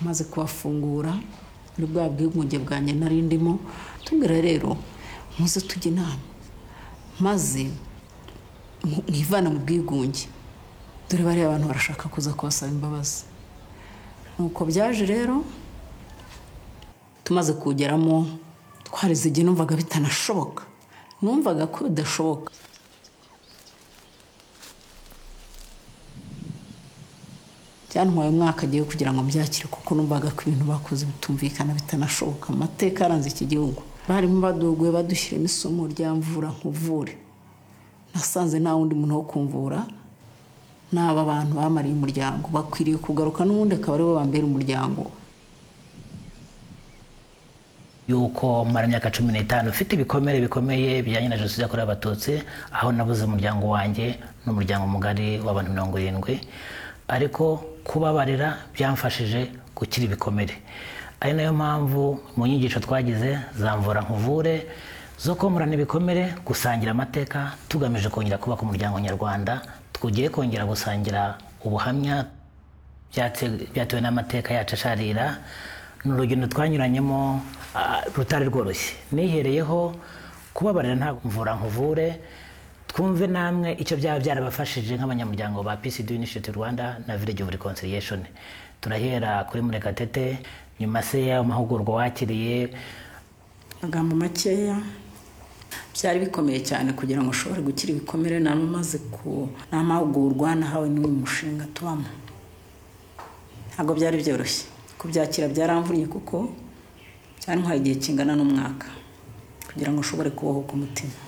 maze kubafungura muri bwa bwigunge bwanjye nari ndimo tubwira rero muze tujye inama maze mwivana mu bwigunge dore bari abantu barashaka kuza kubasaba imbabazi nuko byaje rero tumaze kugeramo twarize igihe numvaga bitanashoboka numvaga ko bidashoboka cyantwaye umwaka agiye kugira ngo mbyakire kuko numvaga ko ibintu bakoze bitumvikana bitanashoboka amateka aranze iki gihugu barimo baduguye badushyiremo isomo rya mvura nkuvure nasanze nta wundi muntu wo kumvura n'aba bantu bamariye umuryango bakwiriye kugaruka n'ubundi akaba aribo bambera umuryango yuko mara imyaka 15 ufite ibikomere bikomeye bijyanye na jenoside yakorewe abatutsi aho nabuze umuryango wanjye n'umuryango mugari w'abantu 70 ariko kubabarira byamfashije gukira ibikomere ari nayo mpamvu mu nyigisho twagize zamvura nkuvure zo komorana ibikomere gusangira amateka tugamije kongera kubaka umuryango nyarwanda tugiye kongera gusangira ubuhamya byatewe n'amateka yacu asharira n'urugendo twanyuranyemo rutari rworoshye nihereyeho kubabarira nta mvura nkuvure twumve namwe icyo byaba byarabafashije nk'abanyamuryango ba PCD Initiative Rwanda na Village of Reconciliation turahera kuri Murekatete nyuma se y'amahugurwa wakiriye magambo makeya byari bikomeye cyane kugira ngo ushobore gukira ibikomere namaze ku namahugurwa nahawe n'uyu mushinga tubamo ntabwo byari byoroshye kubyakira byaramvunye kuko cyane nk'aho igihe kingana n'umwaka kugira ngo ushobore kubaho ku mutima